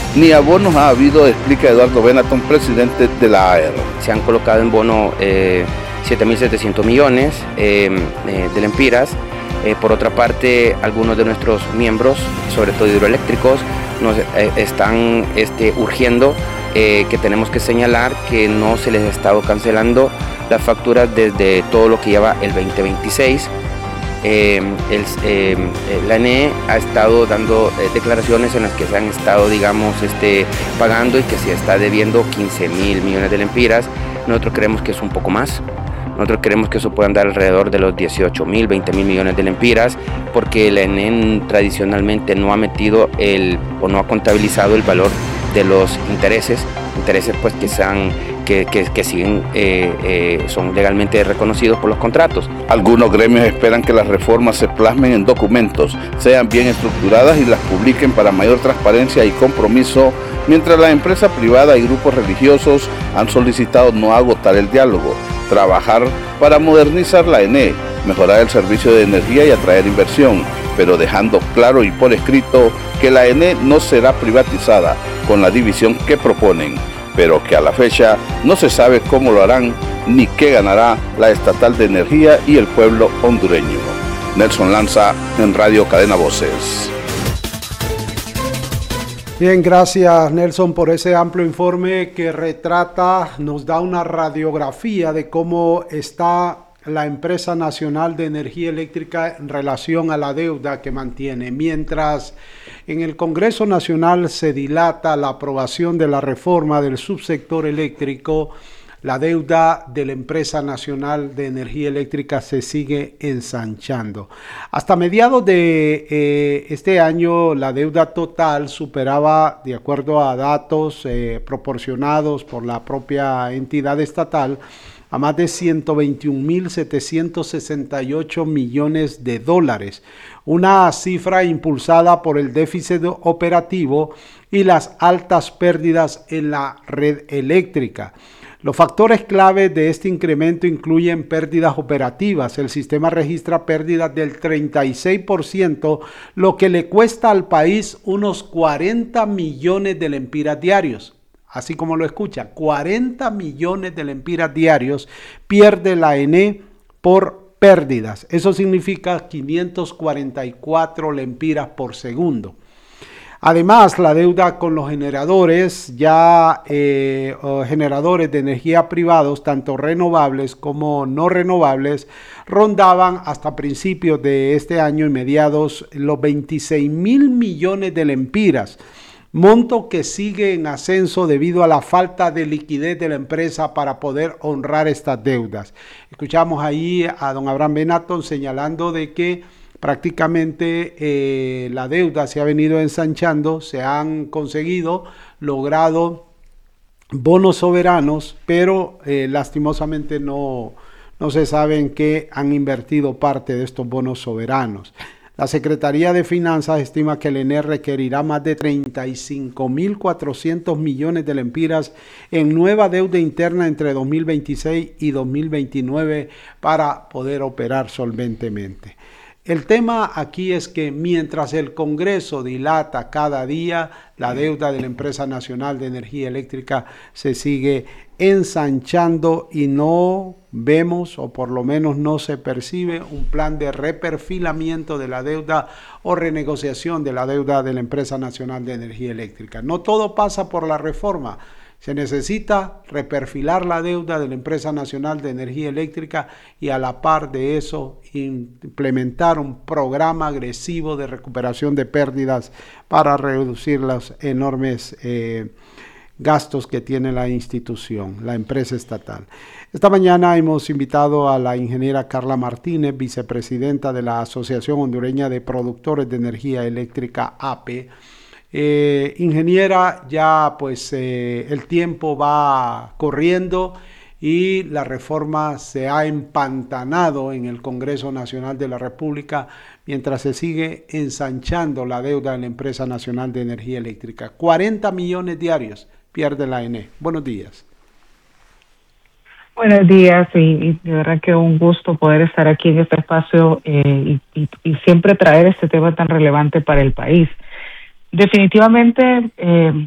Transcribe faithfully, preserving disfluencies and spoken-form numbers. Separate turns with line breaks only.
ni abonos ha habido, explica Eduardo Benetton, presidente de la A R.
Se han colocado en bono eh, siete mil setecientos millones eh, eh, de lempiras. Eh, por otra parte, algunos de nuestros miembros, sobre todo hidroeléctricos, nos eh, están este, urgiendo eh, que tenemos que señalar que no se les ha estado cancelando las facturas desde todo lo que lleva el veinte veintiséis. Eh, el, eh, la E N E ha estado dando eh, declaraciones en las que se han estado, digamos, este, pagando y que se está debiendo quince mil millones de lempiras. Nosotros creemos que es un poco más. Nosotros creemos que eso puede andar alrededor de los dieciocho mil, veinte mil millones de lempiras, porque la E N E tradicionalmente no ha metido el o no ha contabilizado el valor de los intereses, intereses pues que sean que, que, que siguen eh, eh, son legalmente reconocidos por los contratos.
Algunos gremios esperan que las reformas se plasmen en documentos, sean bien estructuradas y las publiquen para mayor transparencia y compromiso, mientras la empresa privada y grupos religiosos han solicitado no agotar el diálogo, trabajar para modernizar la E N E, mejorar el servicio de energía y atraer inversión, pero dejando claro y por escrito que la E N E no será privatizada con la división que proponen, pero que a la fecha no se sabe cómo lo harán ni qué ganará la estatal de energía y el pueblo hondureño. Nelson Lanza, en Radio Cadena Voces.
Bien, gracias Nelson por ese amplio informe que retrata, nos da una radiografía de cómo está la empresa nacional de energía eléctrica en relación a la deuda que mantiene. Mientras en el Congreso Nacional se dilata la aprobación de la reforma del subsector eléctrico, la deuda de la empresa nacional de energía eléctrica se sigue ensanchando. Hasta mediados de eh, este año, la deuda total superaba, de acuerdo a datos eh, proporcionados por la propia entidad estatal, a más de ciento veintiún mil setecientos sesenta y ocho millones de dólares, una cifra impulsada por el déficit operativo y las altas pérdidas en la red eléctrica. Los factores clave de este incremento incluyen pérdidas operativas. El sistema registra pérdidas del treinta y seis por ciento, lo que le cuesta al país unos cuarenta millones de lempiras diarios. Así como lo escucha, cuarenta millones de lempiras diarios pierde la E N E por pérdidas. Eso significa quinientos cuarenta y cuatro lempiras por segundo. Además, la deuda con los generadores, ya eh, generadores de energía privados, tanto renovables como no renovables, rondaban hasta principios de este año y mediados los veintiséis mil millones de lempiras, monto que sigue en ascenso debido a la falta de liquidez de la empresa para poder honrar estas deudas. Escuchamos ahí a don Abraham Benetton señalando de que prácticamente eh, la deuda se ha venido ensanchando, se han conseguido, logrado bonos soberanos, pero eh, lastimosamente no, no se sabe en qué han invertido parte de estos bonos soberanos. La Secretaría de Finanzas estima que el E N E requerirá más de treinta y cinco mil cuatrocientos millones de lempiras en nueva deuda interna entre dos mil veintiséis y dos mil veintinueve para poder operar solventemente. El tema aquí es que mientras el Congreso dilata cada día, la deuda de la Empresa Nacional de Energía Eléctrica se sigue ensanchando y no vemos, o por lo menos no se percibe, un plan de reperfilamiento de la deuda o renegociación de la deuda de la Empresa Nacional de Energía Eléctrica. No todo pasa por la reforma. Se necesita reperfilar la deuda de la Empresa Nacional de Energía Eléctrica y a la par de eso implementar un programa agresivo de recuperación de pérdidas para reducir los enormes eh, gastos que tiene la institución, la empresa estatal. Esta mañana hemos invitado a la ingeniera Carla Martínez, vicepresidenta de la Asociación Hondureña de Productores de Energía Eléctrica, A P E. Eh, ingeniera, ya pues eh, el tiempo va corriendo y la reforma se ha empantanado en el Congreso Nacional de la República mientras se sigue ensanchando la deuda de la Empresa Nacional de Energía Eléctrica. cuarenta millones diarios pierde la E N E. Buenos días.
Buenos días y, y de verdad que un gusto poder estar aquí en este espacio eh, y, y, y siempre traer este tema tan relevante para el país. Definitivamente, eh,